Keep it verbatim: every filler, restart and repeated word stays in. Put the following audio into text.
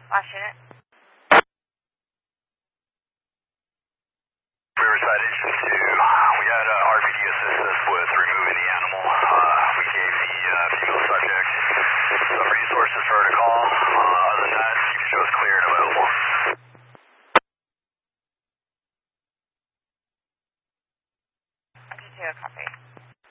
Last unit. Riverside Engine two, we had uh, R P D assist us with removing the animal. Uh, we gave the uh, female subject some resources for her to call. Uh, other than that, you can show us clear and available. I just do a copy.